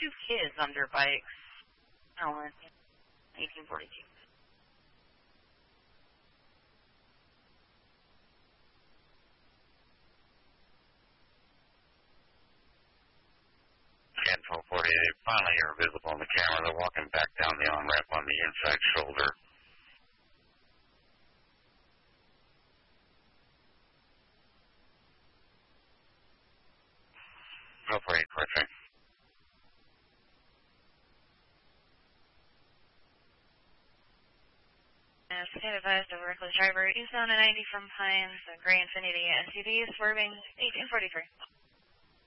two kids on dirt bikes. Oh, 1842. And 1248, finally you're visible on the camera. They're walking back down the on-ramp on the inside shoulder. 1248, correct train. Stand advised of a reckless driver eastbound at 90 from Pines, a gray Infiniti SUV swerving 1843.